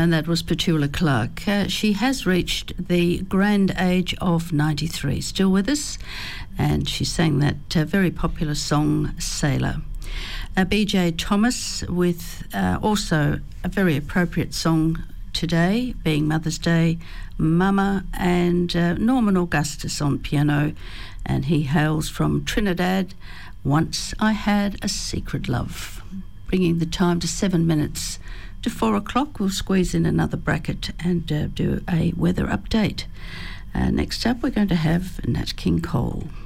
And that was Petula Clark. She has reached the grand age of 93, still with us, and she sang that very popular song, Sailor. BJ Thomas with also a very appropriate song today, being Mother's Day, Mama, and Norman Augustus on piano, and he hails from Trinidad. Once I Had a Secret Love. Bringing the time to 7 minutes to 4 o'clock. We'll squeeze in another bracket and do a weather update. Next up, we're going to have Nat King Cole.